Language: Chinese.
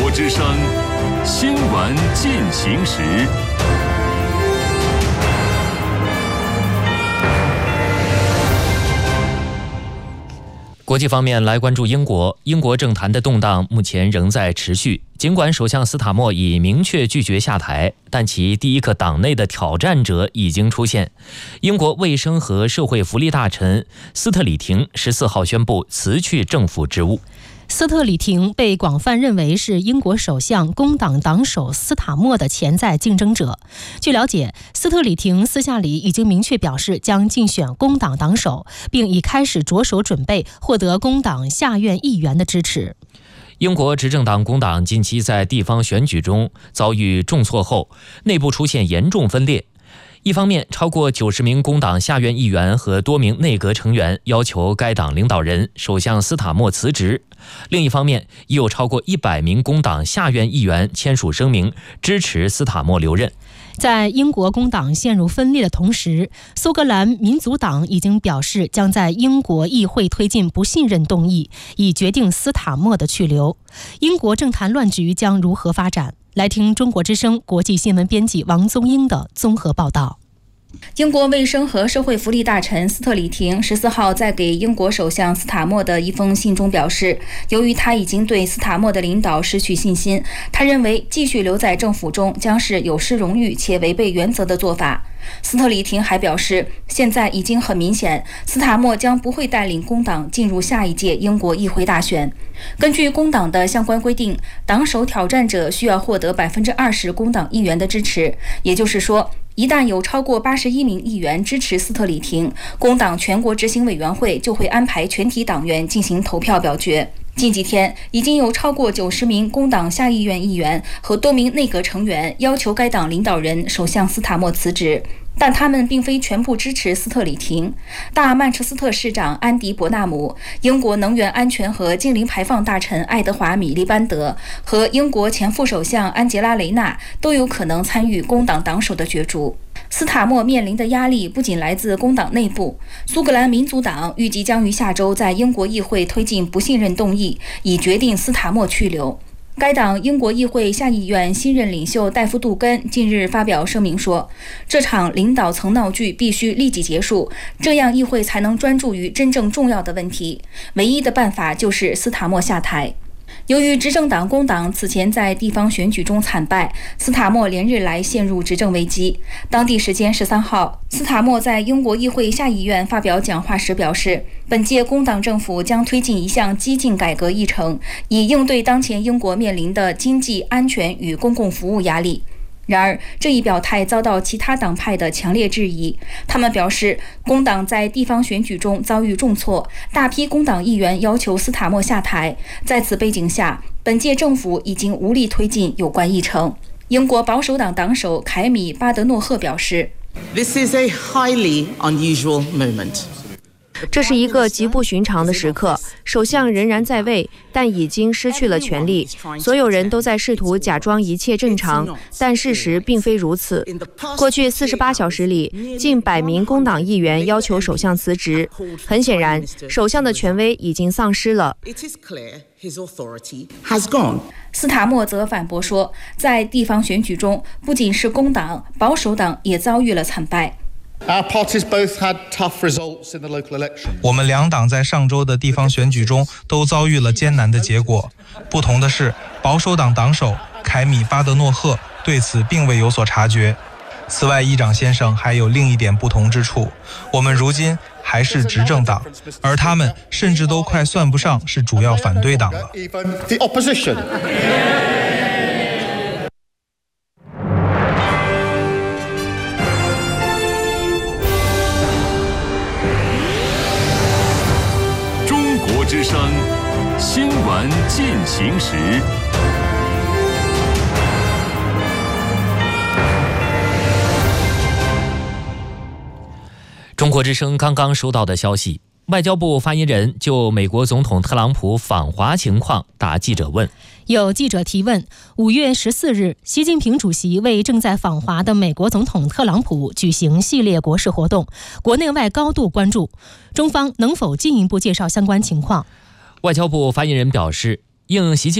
国之声新闻进行时。 国际方面，来关注英国。英国政坛的动荡目前仍在持续。尽管首相斯塔默已明确拒绝下台，但其第一个党内的挑战者已经出现。英国卫生和社会福利大臣斯特里廷14号宣布辞去政府职务。 斯特里廷被广泛认为是英国首相工党党首斯塔默的潜在竞争者。据了解，斯特里廷私下里已经明确表示将竞选工党党首，并已开始着手准备获得工党下院议员的支持。 英国执政党工党近期在地方选举中遭遇重挫后，内部出现严重分裂。一方面，超过90名工党下院议员和多名内阁成员要求该党领导人首相斯塔默辞职；另一方面，已有超过100名工党下院议员签署声明支持斯塔默留任。 在英国工党陷入分裂的同时，苏格兰民族党已经表示将在英国议会推进不信任动议，以决定斯塔默的去留。英国政坛乱局将如何发展？来听中国之声国际新闻编辑王宗英的综合报道。 英国卫生和社会福利大臣斯特里廷14号在给英国首相斯塔默的一封信中表示，由于他已经对斯塔默的领导失去信心，他认为继续留在政府中将是有失荣誉且违背原则的做法。斯特里廷还表示，现在已经很明显，斯塔默将不会带领工党进入下一届英国议会大选。根据工党的相关规定，党首挑战者需要获得20%工党议员的支持，也就是说，一旦有超过81名议员支持斯特里廷，工党全国执行委员会就会安排全体党员进行投票表决。近几天，已经有超过90名工党下议院议员和多名内阁成员要求该党领导人首相斯塔默辞职，但他们并非全部支持斯特里廷。大曼彻斯特市长安迪·伯纳姆、英国能源安全和净零排放大臣爱德华·米利班德和英国前副首相安杰拉·雷纳都有可能参与工党党首的角逐。斯塔默面临的压力不仅来自工党内部，苏格兰民族党预计将于下周在英国议会推进不信任动议，以决定斯塔默去留。该党英国议会下议院新任领袖戴夫·杜根近日发表声明说，这场领导层闹剧必须立即结束，这样议会才能专注于真正重要的问题。唯一的办法就是斯塔默下台。由于执政党工党此前在地方选举中惨败，斯塔默连日来陷入执政危机。当地时间13号，斯塔默在英国议会下议院发表讲话时表示，本届工党政府将推进一项激进改革议程，以应对当前英国面临的经济、安全与公共服务压力。然而，这一表态遭到其他党派的强烈质疑。他们表示，工党在地方选举中遭遇重挫，大批工党议员要求斯塔默下台。在此背景下，本届政府已经无力推进有关议程。英国保守党党首凯米·巴德诺赫表示 ，This is a highly unusual moment. 这是一个极不寻常的时刻，首相仍然在位，但已经失去了权力。所有人都在试图假装一切正常，但事实并非如此。过去48小时里，近100名工党议员要求首相辞职。很显然，首相的权威已经丧失了。 斯塔默则反驳说，在地方选举中，不仅是工党，保守党也遭遇了惨败。 我们两党在上周的地方选举中都遭遇了艰难的结果。不同的是，保守党党首凯米·巴德诺赫对此并未有所察觉。此外，议长先生还有另一点不同之处，我们如今还是执政党，而他们甚至都快算不上是主要反对党了。 之声新闻进行时。 中国之声刚刚收到的消息，外交部发言人就美国总统特朗普访华情况答记者问。 有记者提问，5月14日，习近平主席为正在访华的美国总统特朗普举行系列国事活动，国内外高度关注，中方能否进一步介绍相关情况？ 外交部发言人表示，应习近